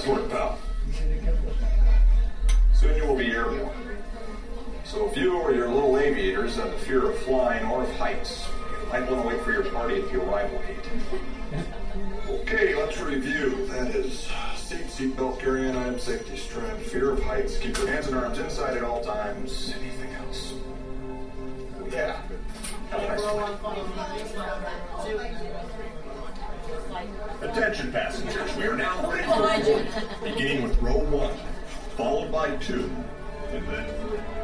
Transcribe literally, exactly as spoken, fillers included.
Nice work, pal. Soon you will be airborne. So if you or your little aviators have the fear of flying or of heights, you might want to wait for your party at the arrival gate. Okay, let's review. That is seat, seatbelt, carry-on item, safety strap, fear of heights, keep your hands and arms inside at all times. Anything else? Yeah. Have a nice flight. Attention passengers, we are now ready for boarding. Beginning with row one, followed by two, and then three.